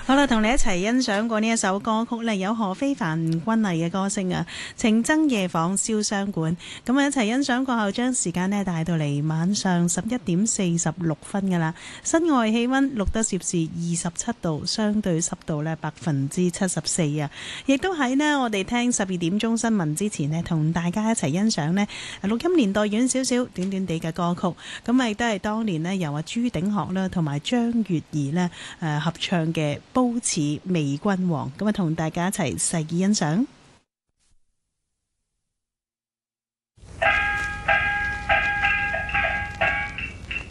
好啦，同你一齊欣賞過呢一首歌曲呢，有何非凡、吳君麗嘅歌聲啊，情僧夜訪瀟湘館。咁啊，一齊欣賞過後，將時間呢帶到嚟晚上11:46噶啦。室外氣溫錄得攝氏27度，相對濕度呢74%啊。亦都喺呢我哋聽12點鐘新聞之前呢，同大家一齊欣賞呢錄音年代遠少少、短短地嘅歌曲。咁啊，亦都係當年呢由朱鼎學啦同埋張月兒呢合唱嘅《褒姒媚君王》，咁啊，同大家一齊細意欣賞。